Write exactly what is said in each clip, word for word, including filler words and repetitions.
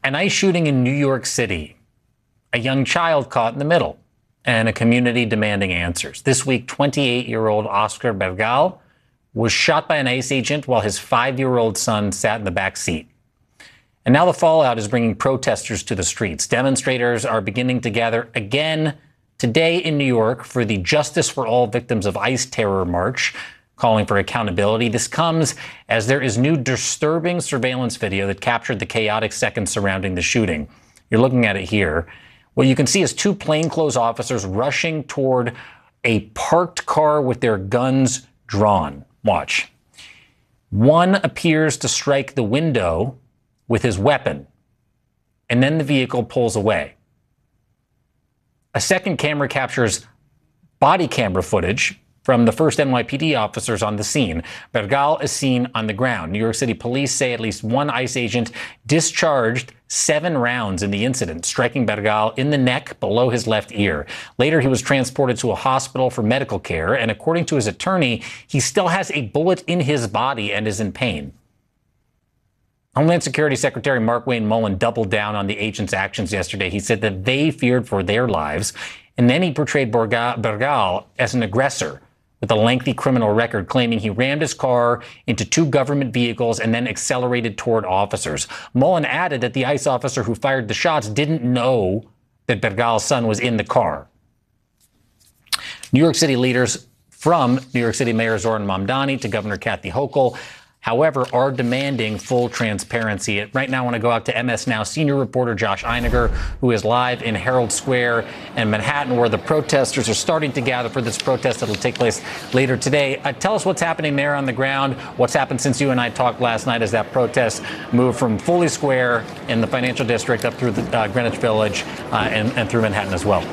An ICE shooting in New York City, a young child caught in the middle, and a community demanding answers. This week, twenty-eight-year-old Oscar Bergal was shot by an ICE agent while his five-year-old son sat in the back seat. And now the fallout is bringing protesters to the streets. Demonstrators are beginning to gather again today in New York for the Justice for All Victims of ICE Terror March, calling for accountability. This comes as there is new disturbing surveillance video that captured the chaotic seconds surrounding the shooting. You're looking at it here. What you can see is two plainclothes officers rushing toward a parked car with their guns drawn. Watch. One appears to strike the window with his weapon, and then the vehicle pulls away. A second camera captures body camera footage from the first N Y P D officers on the scene. Bergal is seen on the ground. New York City police say at least one ICE agent discharged seven rounds in the incident, striking Bergal in the neck below his left ear. Later, he was transported to a hospital for medical care, and according to his attorney, he still has a bullet in his body and is in pain. Homeland Security Secretary Markwayne Mullin doubled down on the agent's actions yesterday. He said that they feared for their lives, and then he portrayed Bergal as an aggressor with a lengthy criminal record, claiming he rammed his car into two government vehicles and then accelerated toward officers. Mullin added that the ICE officer who fired the shots didn't know that Bergal's son was in the car. New York City leaders, from New York City Mayor Zohran Mamdani to Governor Kathy Hochul, however, are demanding full transparency. Right now, I want to go out to M S Now senior reporter Josh Einiger, who is live in Herald Square in Manhattan, where the protesters are starting to gather for this protest that will take place later today. Uh, tell us what's happening there on the ground, what's happened since you and I talked last night as that protest moved from Foley Square in the financial district up through the, uh, Greenwich Village uh, and, and through Manhattan as well.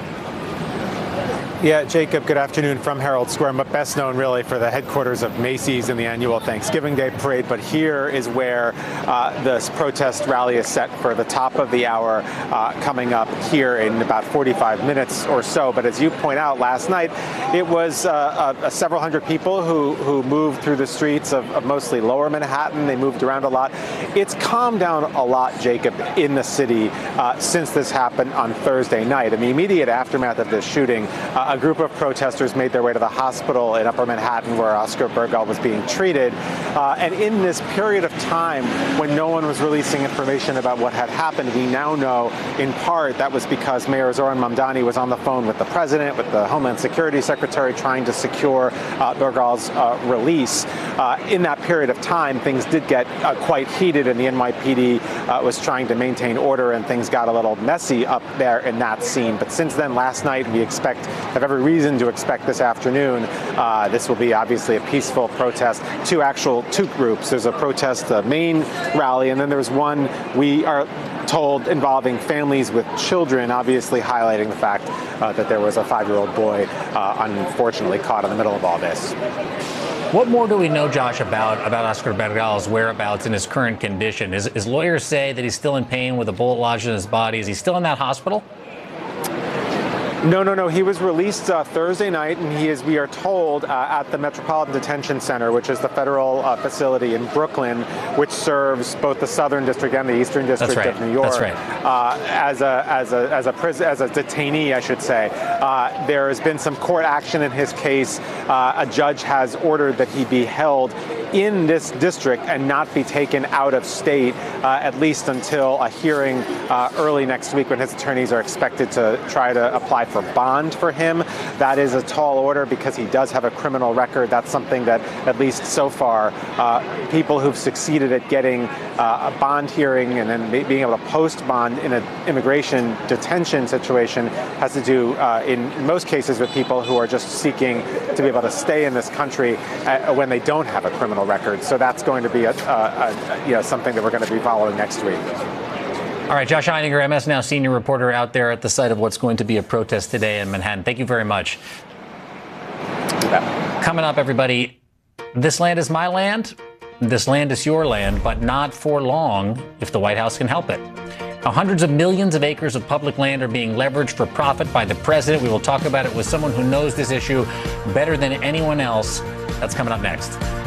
Yeah, Jacob, good afternoon from Herald Square, but best known really for the headquarters of Macy's and the annual Thanksgiving Day parade. But here is where uh, this protest rally is set for the top of the hour, uh, coming up here in about forty-five minutes or so. But as you point out, last night it was uh, uh, several hundred people who, who moved through the streets of, of mostly lower Manhattan. They moved around a lot. It's calmed down a lot, Jacob, in the city uh, since this happened on Thursday night. In the immediate aftermath of this shooting, uh, a group of protesters made their way to the hospital in Upper Manhattan where Oscar Bergal was being treated. Uh, and in this period of time when no one was releasing information about what had happened, we now know in part that was because Mayor Zohran Mamdani was on the phone with the president, with the Homeland Security Secretary, trying to secure uh, Bergal's uh, release. Uh, in that period of time, things did get uh, quite heated, and the N Y P D uh, was trying to maintain order, and things got a little messy up there in that scene. But since then, last night, we expect, have every reason to expect this afternoon, uh, this will be obviously a peaceful protest. Two actual, two groups. There's a protest, the main rally, and then there's one, we are told, involving families with children, obviously highlighting the fact uh, that there was a five-year-old boy uh, unfortunately caught in the middle of all this. What more do we know, Josh, about, about Oscar Bergal's whereabouts and his current condition? His, his lawyers say that he's still in pain with a bullet lodged in his body. Is he still in that hospital? No, no, no. He was released uh, Thursday night, and he is, we are told, uh, at the Metropolitan Detention Center, which is the federal uh, facility in Brooklyn, which serves both the Southern District and the Eastern District right. of New York. That's right. Uh, as a as a as a prison as a detainee, I should say. Uh, there has been some court action in his case. Uh, a judge has ordered that he be held in this district and not be taken out of state, uh, at least until a hearing uh, early next week, when his attorneys are expected to try to apply for bond for him. That is a tall order because he does have a criminal record. That's something that, at least so far, uh, people who've succeeded at getting uh, a bond hearing and then being able to post bond in an immigration detention situation has to do, uh, in most cases, with people who are just seeking to be able to stay in this country uh, when they don't have a criminal record. So that's going to be a, a, a, you know, something that we're going to be following next week. All right, Josh Einiger, M S Now senior reporter out there at the site of what's going to be a protest today in Manhattan. Thank you very much. Yeah. Coming up, everybody, this land is my land. This land is your land, but not for long if the White House can help it. How hundreds of millions of acres of public land are being leveraged for profit by the president. We will talk about it with someone who knows this issue better than anyone else. That's coming up next.